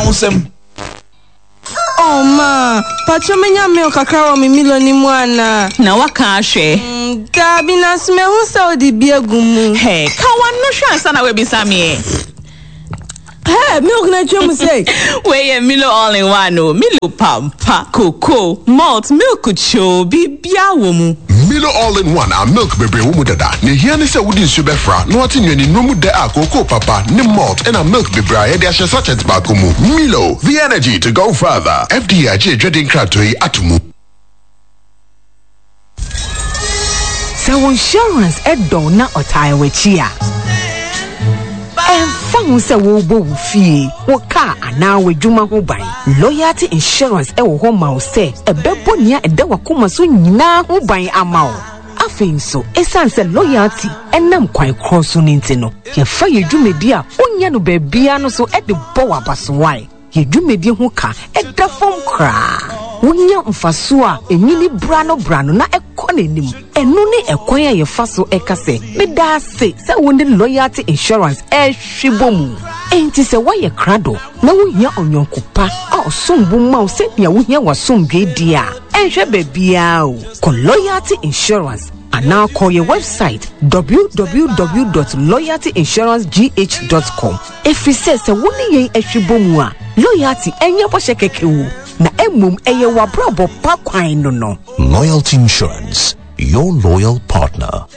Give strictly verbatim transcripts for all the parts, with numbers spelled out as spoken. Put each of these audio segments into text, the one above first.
Onsem. Oh ma, pacho menya milk kakra wa mi Milo ni mwana. Na waka ahwe. Mm, Gabi na sme hu sa odi biegumu. Hey, ka wano hwa sana we bisame. Hey, milk na chemu say. We ye Milo all in one no. Milo pampa, cocoa, malt, milk cho, bibia wo mu. Milo all in one are milk baby wo mu dada. Ne hia ne se wodi nsu befra, no ati nwani no mu de a cocoa papa, ne malt and a milk baby a de ahye sachet ba komu. Milo, the energy to go further. F D I J dreading kratoi atumu. So insurance edo na otai wechia. Enfang se wo bo fie wo ka ana wadwuma ho ban loyalty insurance e wo ho ma wo se ebebo nia eda wakoma so nyina ho ban ama wo afin so esan se loyalty enam kwan cross no ntino ye fa ye dwumedi a onya no baabia no so e de bo wabasowan ye dwumedi ho ka eda fom kra wonya mfaso a enyini brano brano na ekọ n'enim enu ne ekwan ya yefa so ekase me da se se woni loyalty insurance e hwebomu enti se waye krado na wohia onyonkopa a osombu ma o se bia wohia wasomdwe dia enhwe babia o ko loyalty insurance ana call your website w w w dot loyalty insurance g h dot com if you say se woni yen ehwebomu a loyalty enye bo shekekewu na emum eye wabrabo pa kwan no no. Loyalty Insurance, your loyal partner.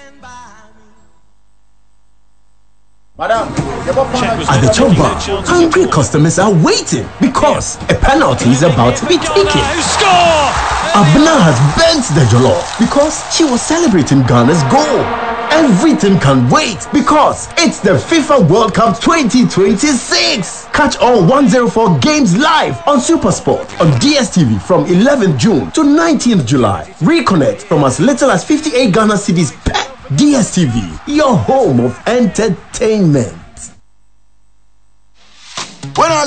Madam, at the top bar, hungry customers are waiting because a penalty is about to be taken. Abna has bent the jollof because she was celebrating Ghana's goal. Everything can wait because it's the FIFA World Cup twenty twenty-six. Catch all one oh four games live on SuperSport on D S T V from eleventh June to nineteenth July. Reconnect from as little as fifty-eight Ghana cedis per D S T V, your home of entertainment. When I